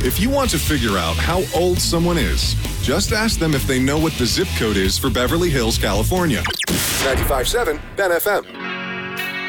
If you want to figure out how old someone is, just ask them if they know what the zip code is for Beverly Hills, California. 95.7 Ben FM.